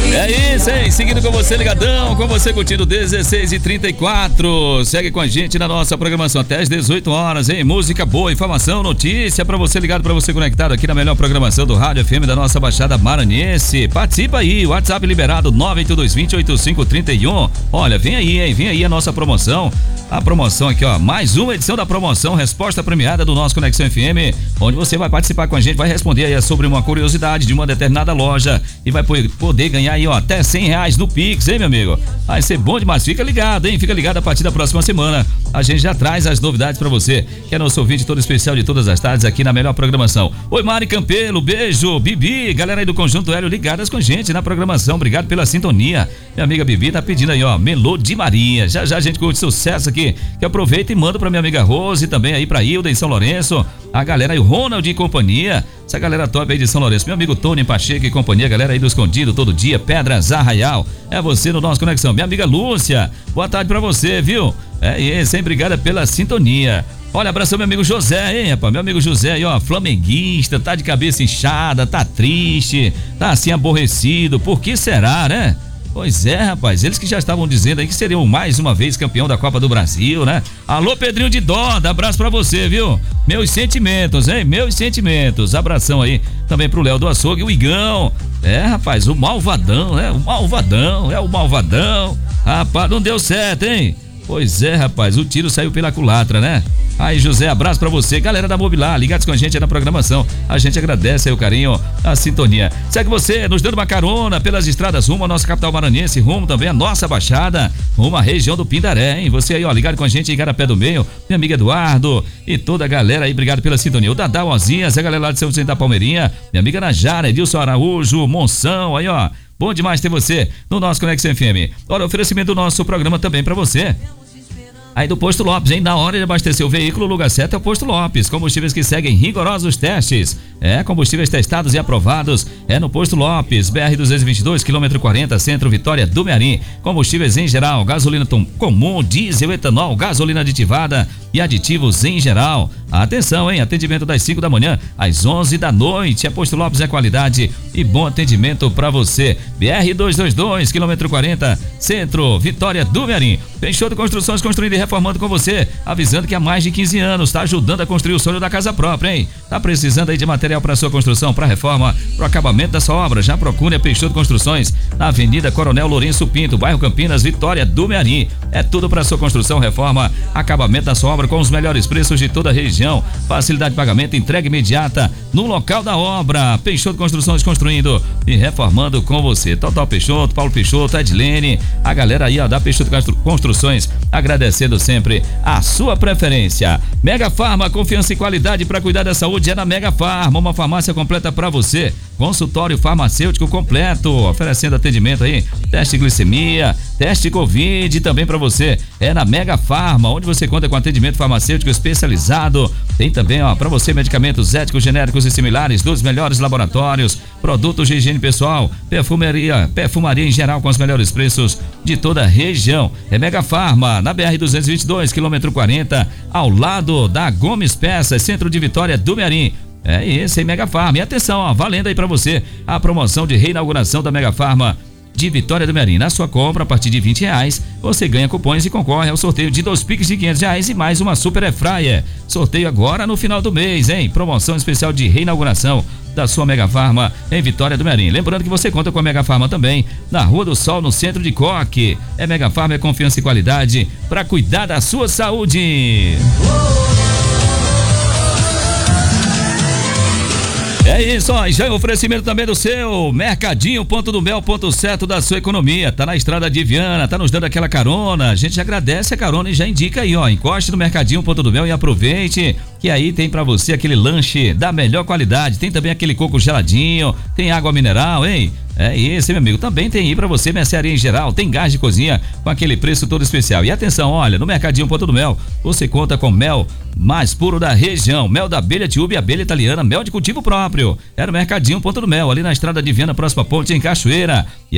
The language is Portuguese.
É isso, hein? Seguindo com você, ligadão, com você curtindo 16h34. Segue com a gente na nossa programação até às 18 horas, hein? Música boa, informação, notícia pra você ligado, pra você conectado aqui na melhor programação do Rádio FM da nossa Baixada Maranhense. Participa aí, WhatsApp liberado 982208531. Olha, vem aí, hein? Vem aí a nossa promoção. A promoção aqui, ó, mais uma edição da promoção Resposta Premiada do nosso Conexão FM, onde você vai participar com a gente, vai responder aí sobre uma curiosidade de uma determinada loja e vai poder ganhar aí, ó, até R$100 no Pix, hein, meu amigo? Vai ser bom demais, fica ligado, hein? Fica ligado a partir da próxima semana. A gente já traz as novidades pra você, que é nosso ouvinte todo especial de todas as tardes aqui na melhor programação. Oi, Mari Campelo, beijo, Bibi, galera aí do Conjunto Hélio ligadas com a gente na programação, obrigado pela sintonia. Minha amiga Bibi tá pedindo aí, ó, Melô de Maria. Já já a gente curte sucesso aqui, que aproveita e manda pra minha amiga Rose, também aí pra Hilda em São Lourenço, a galera aí, o Ronald e companhia, essa galera top aí de São Lourenço, meu amigo Tony Pacheco e companhia, galera aí do Escondido todo dia, Pedras Arraial, é você no nosso Conexão. Minha amiga Lúcia, boa tarde pra você, viu? É isso, hein? Obrigada pela sintonia. Olha, abração meu amigo José, hein, rapaz? Meu amigo José aí, ó, flamenguista, tá de cabeça inchada, tá triste, tá assim aborrecido, por que será, né? Pois é, rapaz, eles que já estavam dizendo aí que seriam mais uma vez campeão da Copa do Brasil, né? Alô, Pedrinho de Doda, abraço pra você, viu? Meus sentimentos, hein? Meus sentimentos. Abração aí também pro Léo do Açougue, o Igão. É, rapaz, o malvadão, né? O malvadão. Rapaz, não deu certo, hein? Pois é, rapaz, o tiro saiu pela culatra, né? Aí, José, abraço pra você, galera da Mobilar, ligados com a gente aí na programação. A gente agradece aí o carinho, a sintonia. Segue você, nos dando uma carona pelas estradas rumo à nossa capital maranhense, rumo também à nossa Baixada, rumo à região do Pindaré, hein? Você aí, ó, ligado com a gente em Igarapé do Meio, minha amiga Eduardo e toda a galera aí, obrigado pela sintonia. O Dadá Ozinhas, a galera lá de São Vicente da Palmeirinha, minha amiga Najara, Edilson Araújo, Monção, aí, ó. Bom demais ter você no nosso Conexão FM. Olha, oferecimento do nosso programa também pra você. Aí do Posto Lopes, hein? Na hora de abastecer o veículo, o lugar certo é o Posto Lopes. Combustíveis que seguem rigorosos testes. Combustíveis testados e aprovados. É no Posto Lopes, BR-222, quilômetro 40, Centro Vitória do Mearim. Combustíveis em geral, gasolina comum, diesel, etanol, gasolina aditivada e aditivos em geral. Atenção, hein? Atendimento das 5 da manhã às 11 da noite. É Posto Lopes, é qualidade e bom atendimento pra você. BR-222, quilômetro 40, Centro Vitória do Mearim. Peixoto Construções, construindo e reformando com você, avisando que há mais de 15 anos está ajudando a construir o sonho da casa própria, hein? Tá precisando aí de material para sua construção, para reforma, pro acabamento da sua obra? Já procure a Peixoto Construções na Avenida Coronel Lourenço Pinto, bairro Campinas, Vitória do Mearim. É tudo para sua construção, reforma, acabamento da sua obra com os melhores preços de toda a região. Facilidade de pagamento, entrega imediata no local da obra. Peixoto Construções, construindo e reformando com você. Total Peixoto, Paulo Peixoto, Edilene, a galera aí, ó, da Peixoto Construções, agradecendo sempre a sua preferência. Mega Farma, confiança e qualidade para cuidar da saúde é na Mega Farma, uma farmácia completa para você. Consultório farmacêutico completo, oferecendo atendimento aí, teste de glicemia, teste de Covid também para você. É na Mega Farma, onde você conta com atendimento farmacêutico especializado. Tem também, ó, para você medicamentos éticos, genéricos e similares dos melhores laboratórios, produtos de higiene pessoal, perfumaria em geral com os melhores preços de toda a região. É Mega Farma, na BR-222, quilômetro 40, ao lado da Gomes Peças, centro de Vitória do Mearim. É esse aí, Mega Farma. E atenção, ó, valendo aí pra você a promoção de reinauguração da Mega Farma de Vitória do Mearim. Na sua compra, a partir de R$20, você ganha cupons e concorre ao sorteio de 2 Pix de R$500 e mais uma Super Airfryer. Sorteio agora no final do mês, hein? Promoção especial de reinauguração da sua Mega Farma em Vitória do Mearim. Lembrando que você conta com a Mega Farma também na Rua do Sol, no centro de Coque. É Mega Farma, é confiança e qualidade para cuidar da sua saúde. É isso, ó, já é oferecimento também do seu Mercadinho, ponto do mel, ponto certo da sua economia. Tá na estrada de Viana, tá nos dando aquela carona. A gente agradece a carona e já indica aí, ó, encoste no Mercadinho, ponto do mel e aproveite, que aí tem pra você aquele lanche da melhor qualidade. Tem também aquele coco geladinho, tem água mineral, hein? É isso, meu amigo. Também tem aí pra você mercearia em geral, tem gás de cozinha com aquele preço todo especial. E atenção, olha, no Mercadinho Ponto do Mel, você conta com mel mais puro da região, mel da abelha tiúbe e abelha italiana, mel de cultivo próprio. É no Mercadinho Ponto do Mel, ali na estrada de Viana, próxima ponte em Cachoeira.